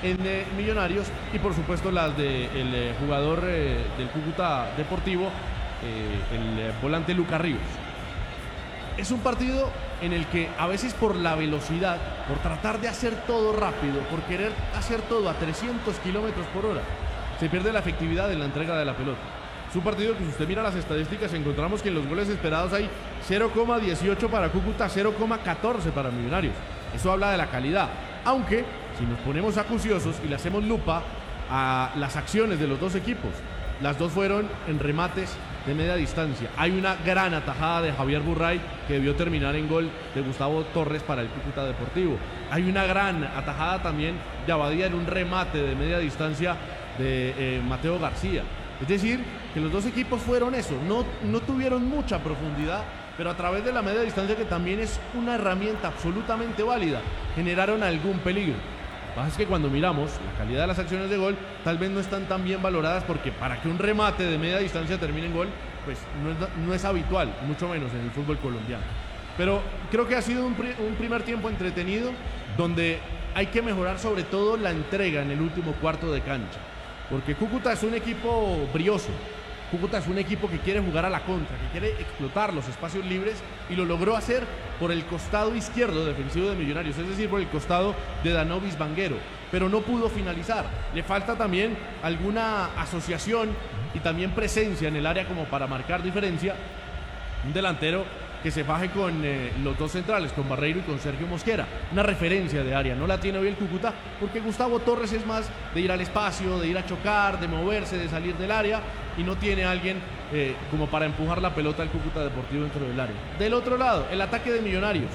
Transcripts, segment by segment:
en Millonarios, y por supuesto las del jugador del Cúcuta Deportivo, el volante Lucas Ríos. Es un partido en el que a veces por la velocidad, por tratar de hacer todo rápido, por querer hacer todo a 300 kilómetros por hora, se pierde la efectividad en la entrega de la pelota. Es un partido que, si usted mira las estadísticas, encontramos que en los goles esperados hay 0,18 para Cúcuta, 0,14 para Millonarios. Eso habla de la calidad. Aunque, si nos ponemos acuciosos y le hacemos lupa a las acciones de los dos equipos, las dos fueron en remates de media distancia. Hay una gran atajada de Javier Burray que debió terminar en gol de Gustavo Torres para el Cúcuta Deportivo. Hay una gran atajada también de Abadía en un remate de media distancia de Mateo García. Es decir, que los dos equipos fueron eso, no tuvieron mucha profundidad, pero a través de la media distancia, que también es una herramienta absolutamente válida, generaron algún peligro. Lo que pasa es que cuando miramos la calidad de las acciones de gol, tal vez no están tan bien valoradas, porque para que un remate de media distancia termine en gol, pues no es habitual, mucho menos en el fútbol colombiano. Pero creo que ha sido un primer tiempo entretenido, donde hay que mejorar sobre todo la entrega en el último cuarto de cancha, porque Cúcuta es un equipo brioso. Cúcuta es un equipo que quiere jugar a la contra, que quiere explotar los espacios libres, y lo logró hacer por el costado izquierdo defensivo de Millonarios, es decir, por el costado de Danovis Vanguero, pero no pudo finalizar. Le falta también alguna asociación y también presencia en el área como para marcar diferencia. Un delantero que se faje con los dos centrales, con Barreiro y con Sergio Mosquera. Una referencia de área, no la tiene hoy el Cúcuta, porque Gustavo Torres es más de ir al espacio, de ir a chocar, de moverse, de salir del área, y no tiene a alguien como para empujar la pelota al Cúcuta Deportivo dentro del área. Del otro lado, el ataque de Millonarios.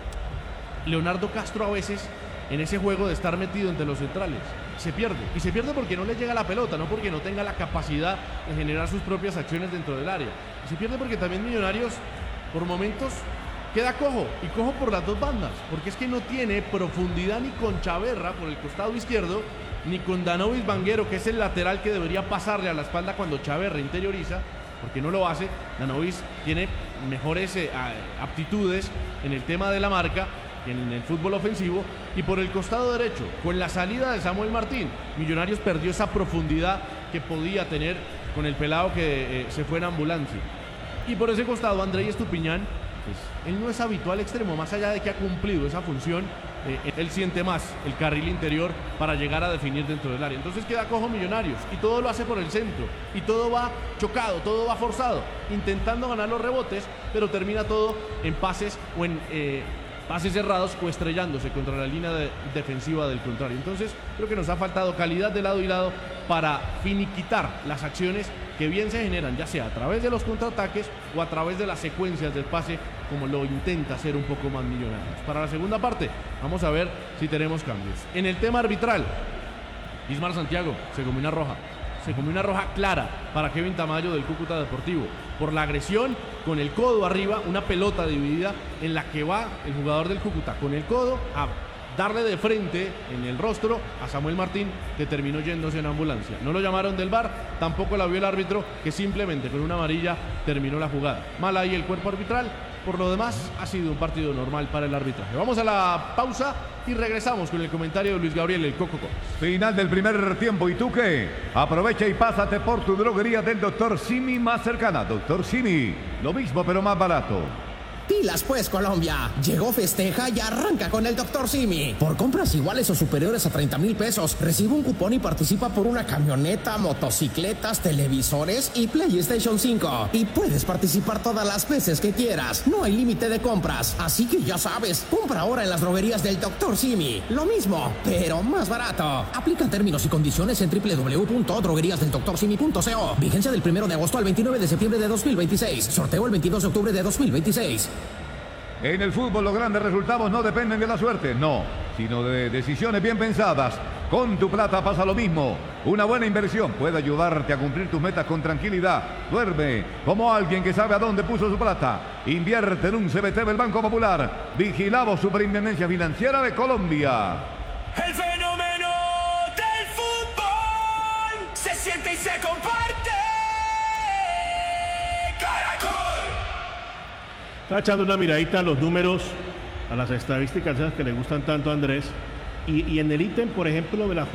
Leonardo Castro, a veces, en ese juego de estar metido entre los centrales, se pierde. Y se pierde porque no le llega la pelota, no porque no tenga la capacidad de generar sus propias acciones dentro del área. Y se pierde porque también Millonarios, por momentos, queda cojo, y cojo por las dos bandas, porque es que no tiene profundidad ni con Chaverra por el costado izquierdo, ni con Danovis Vanguero, que es el lateral que debería pasarle a la espalda cuando Chaverra interioriza, porque no lo hace. Danovis tiene mejores aptitudes en el tema de la marca, en el fútbol ofensivo. Y por el costado derecho, con la salida de Samuel Martín, Millonarios perdió esa profundidad que podía tener con el pelado que se fue en ambulancia. Y por ese costado, Andrés Estupiñán, pues, él no es habitual extremo, más allá de que ha cumplido esa función, él siente más el carril interior para llegar a definir dentro del área. Entonces queda cojo Millonarios, y todo lo hace por el centro, y todo va chocado, todo va forzado, intentando ganar los rebotes, pero termina todo en pases o en pases cerrados, o estrellándose contra la línea defensiva del contrario. Entonces creo que nos ha faltado calidad de lado y lado para finiquitar las acciones que bien se generan, ya sea a través de los contraataques o a través de las secuencias del pase, como lo intenta hacer un poco más Millonarios. Para la segunda parte, vamos a ver si tenemos cambios. En el tema arbitral, Ismar Santiago se comió una roja. Se comió una roja clara para Kevin Tamayo del Cúcuta Deportivo, por la agresión con el codo arriba, una pelota dividida en la que va el jugador del Cúcuta con el codo a darle de frente en el rostro a Samuel Martín, que terminó yéndose en ambulancia. No lo llamaron del VAR, tampoco la vio el árbitro, que simplemente con una amarilla terminó la jugada. Mal ahí el cuerpo arbitral. Por lo demás, ha sido un partido normal para el arbitraje. Vamos a la pausa y regresamos con el comentario de Luis Gabriel, el Coco Cox. Final del primer tiempo. ¿Y tú qué? Aprovecha y pásate por tu droguería del Dr. Simi más cercana. Dr. Simi, lo mismo pero más barato. Pilas pues, Colombia. Llegó, festeja y arranca con el Dr. Simi. Por compras iguales o superiores a 30,000 pesos, recibe un cupón y participa por una camioneta, motocicletas, televisores y PlayStation 5. Y puedes participar todas las veces que quieras. No hay límite de compras. Así que ya sabes, compra ahora en las droguerías del Dr. Simi. Lo mismo, pero más barato. Aplican términos y condiciones en www.drogueríasdeldoctorsimi.co. Vigencia del 1 de agosto al 29 de septiembre de 2026. Sorteo el 22 de octubre de 2026. En el fútbol los grandes resultados no dependen de la suerte, no, sino de decisiones bien pensadas. Con tu plata pasa lo mismo. Una buena inversión puede ayudarte a cumplir tus metas con tranquilidad. Duerme como alguien que sabe a dónde puso su plata. Invierte en un CBT del Banco Popular. Vigilado Superintendencia Financiera de Colombia. El fenómeno del fútbol se siente y se comparte. Está echando una miradita a los números, a las estadísticas esas que le gustan tanto a Andrés, y en el ítem, por ejemplo, de la